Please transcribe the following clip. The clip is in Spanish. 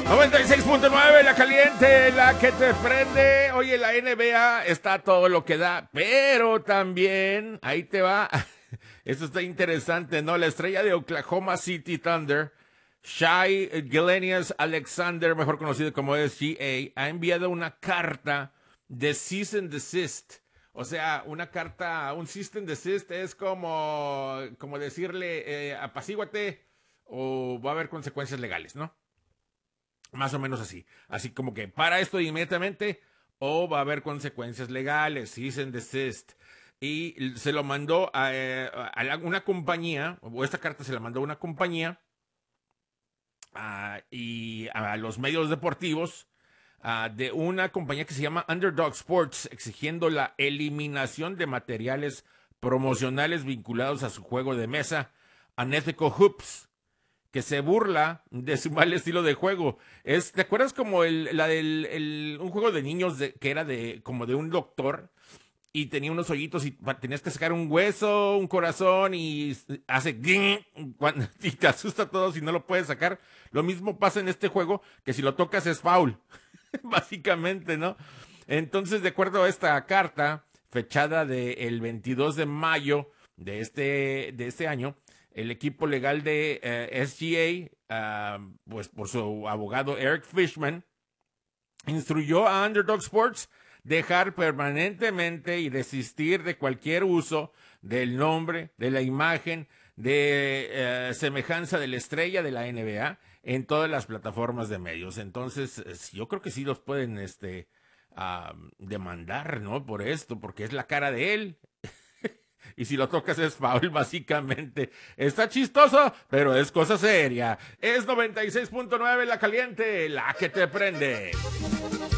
96.9, la caliente, la que te prende. Oye, la NBA está todo lo que da, pero también, ahí te va, esto está interesante, ¿no? La estrella de Oklahoma City Thunder, Shai Gilgeous-Alexander, mejor conocido como SGA, ha enviado una carta de cease and desist. O sea, una carta, un cease and desist es como decirle, apacíguate o va a haber consecuencias legales, ¿no? Más o menos así. Así como que para esto inmediatamente o va a haber consecuencias legales, cease and desist. Y se lo mandó a una compañía, o esta carta se la mandó a una compañía y a los medios deportivos de una compañía que se llama Underdog Sports, exigiendo la eliminación de materiales promocionales vinculados a su juego de mesa, Unethical Hoops, que se burla de su mal estilo de juego. ¿Te acuerdas como un juego de niños que era como de un doctor y tenía unos hoyitos y tenías que sacar un hueso, un corazón y hace y te asusta todo si no lo puedes sacar? Lo mismo pasa en este juego, que si lo tocas es foul, básicamente, ¿no? Entonces, de acuerdo a esta carta, fechada del 22 de mayo de este año, el equipo legal de SGA, pues por su abogado Eric Fishman, instruyó a Underdog Sports dejar permanentemente y desistir de cualquier uso del nombre, de la imagen, de semejanza de la estrella de la NBA en todas las plataformas de medios. Entonces, yo creo que sí los pueden demandar, ¿no? Por esto, porque es la cara de él. Y si lo tocas es foul, básicamente. Está chistoso, pero es cosa seria. Es 96.9 la caliente, la que te prende.